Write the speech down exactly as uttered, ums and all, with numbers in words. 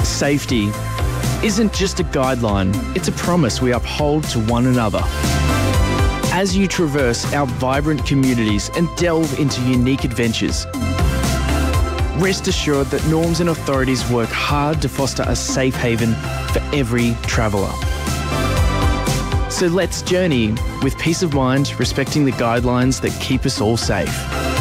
Safety isn't just a guideline, it's a promise we uphold to one another. As you traverse our vibrant communities and delve into unique adventures, rest assured that norms and authorities work hard to foster a safe haven for every traveller. So let's journey with peace of mind, respecting the guidelines that keep us all safe.